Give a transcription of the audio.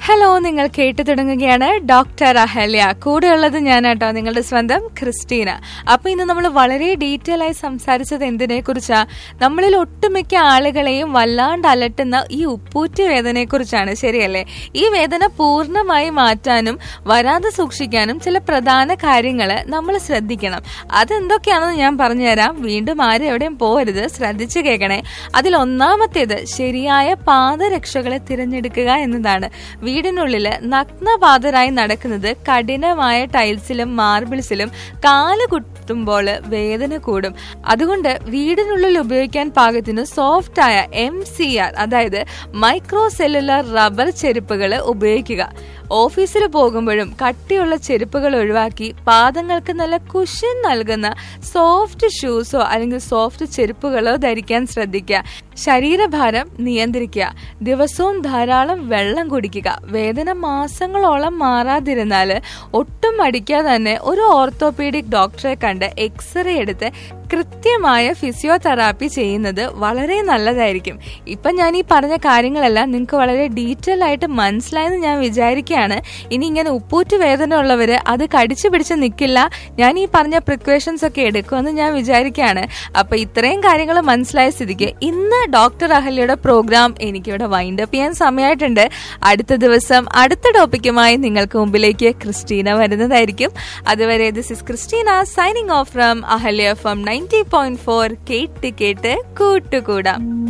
Hello, നിങ്ങൾ കേട്ടു തുടങ്ങുകയാണ് ഡോക്ടർ അഹല്യ. കൂടെയുള്ളത് ഞാനാട്ടോ, നിങ്ങളുടെ സ്വന്തം ക്രിസ്റ്റീന. അപ്പൊ ഇന്ന് നമ്മൾ വളരെ ഡീറ്റെയിൽ ആയി സംസാരിച്ചത് എന്തിനെ കുറിച്ചാ? നമ്മളിൽ ഒട്ടുമിക്ക ആളുകളെയും വല്ലാണ്ട് അലട്ടുന്ന ഈ ഉപ്പൂറ്റി വേദനയെ കുറിച്ചാണ്, ശരിയല്ലേ? ഈ വേദന പൂർണ്ണമായി മാറ്റാനും വരാതെ സൂക്ഷിക്കാനും ചില പ്രധാന കാര്യങ്ങൾ നമ്മൾ ശ്രദ്ധിക്കണം. അതെന്തൊക്കെയാണെന്ന് ഞാൻ പറഞ്ഞുതരാം. വീണ്ടും ആരും എവിടെയും പോകരുത്, ശ്രദ്ധിച്ചു കേൾക്കണേ. അതിലൊന്നാമത്തേത് ശരിയായ പാദരക്ഷകളെ തിരഞ്ഞെടുക്കുക എന്നതാണ്. വീടിനുള്ളില് നഗ്നപാതരായി നടക്കുന്നത് കഠിനമായ ടൈൽസിലും മാർബിൾസിലും കാല് കുത്തുമ്പോൾ വേദന കൂടും. അതുകൊണ്ട് വീടിനുള്ളിൽ ഉപയോഗിക്കാൻ പാകത്തിന് സോഫ്റ്റ് ആയ MCR, അതായത് മൈക്രോ സെല്ലുലാർ റബ്ബർ ചെരുപ്പുകൾ ഉപയോഗിക്കുക. ഓഫീസിൽ പോകുമ്പോഴും കട്ടിയുള്ള ചെരുപ്പുകൾ ഒഴിവാക്കി പാദങ്ങൾക്ക് നല്ല കുഷൻ നൽകുന്ന സോഫ്റ്റ് ഷൂസോ അല്ലെങ്കിൽ സോഫ്റ്റ് ചെരുപ്പുകളോ ധരിക്കാൻ ശ്രദ്ധിക്കുക. ശരീരഭാരം നിയന്ത്രിക്കുക. ദിവസവും ധാരാളം വെള്ളം കുടിക്കുക. വേദന മാസങ്ങളോളം മാറാതിരുന്നാൽ ഒട്ടും മടിക്കാതെ തന്നെ ഒരു ഓർത്തോപീഡിക് ഡോക്ടറെ കണ്ട് എക്സ്റേ എടുത്ത് കൃത്യമായ ഫിസിയോതെറാപ്പി ചെയ്യുന്നത് വളരെ നല്ലതായിരിക്കും. ഇപ്പം ഞാൻ ഈ പറഞ്ഞ കാര്യങ്ങളെല്ലാം നിങ്ങൾക്ക് വളരെ ഡീറ്റെയിൽ ആയിട്ട് മനസ്സിലായെന്ന് ഞാൻ വിചാരിക്കുകയാണ്. ഇനി ഇങ്ങനെ ഉപ്പൂറ്റ് വേദന ഉള്ളവർ അത് കടിച്ചു പിടിച്ച് നിൽക്കില്ല, ഞാൻ ഈ പറഞ്ഞ പ്രിക്കോഷൻസ് ഒക്കെ എടുക്കുമെന്ന് ഞാൻ വിചാരിക്കുകയാണ്. അപ്പൊ ഇത്രയും കാര്യങ്ങൾ മനസ്സിലായ സ്ഥിതിക്ക് ഇന്ന് ഡോക്ടർ അഹല്യയുടെ പ്രോഗ്രാം എനിക്കിവിടെ വൈൻഡ് അപ്പ് ചെയ്യാൻ സമയമായിട്ടുണ്ട്. അടുത്ത ദിവസം അടുത്ത ടോപ്പിക്കുമായി നിങ്ങൾക്ക് മുമ്പിലേക്ക് ക്രിസ്റ്റീന വരുന്നതായിരിക്കും. അതുവരെ this is Christina signing off from Ahalya FM 90.4. കേട്ട് കേട്ട് കൂട്ടുകൂടാം.